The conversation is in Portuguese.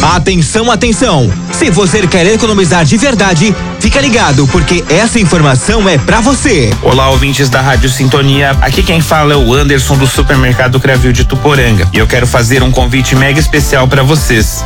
Atenção, atenção! Se você quer economizar de verdade, fica ligado, porque essa informação é pra você. Olá, ouvintes da Rádio Sintonia. Aqui quem fala é o Anderson do Supermercado Cravil de Tuporanga. E eu quero fazer um convite mega especial pra vocês.